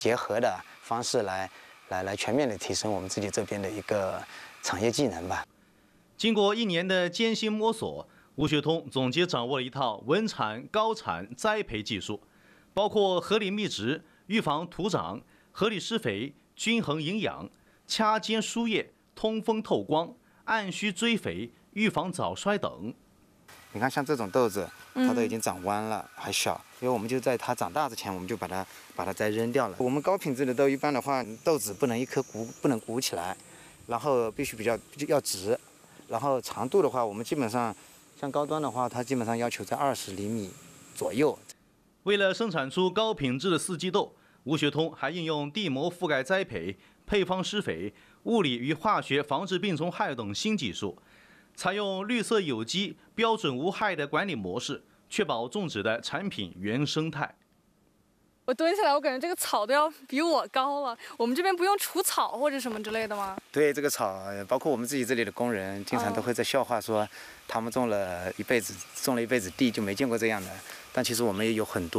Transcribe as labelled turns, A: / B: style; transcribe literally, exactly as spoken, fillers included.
A: 结合的方式来来来全面的提升我们自己这边的一个产业技能吧。
B: 经过一年的艰辛摸索，吴学通总结掌握了一套稳产高产栽培技术，包括合理密植、预防土长、合理施肥、均衡营养、掐尖输液、通风透光、按需追肥、预防早衰等。
A: 你看，像这种豆子，它都已经长弯了，还小，因为我们就在它长大之前，我们就把它把它再扔掉了。我们高品质的豆，一般的话，豆子不能一颗鼓不能鼓起来，然后必须比较要直，然后长度的话，我们基本上像高端的话，它基本上要求在二十厘米左右。
B: 为了生产出高品质的四季豆，吴学通还应用地膜覆盖栽培、配方施肥、物理与化学防治病虫害等新技术。采用绿色有机、标准无害的管理模式，确保种植的产品原生态。
C: 我蹲下来，我感觉这个草都要比我高了。我们这边不用除草或者什么之类的吗？
A: 对，这个草，包括我们自己这里的工人，经常都会在笑话说，他们种了一辈子，种了一辈子地就没见过这样的。但其实我们也有很多。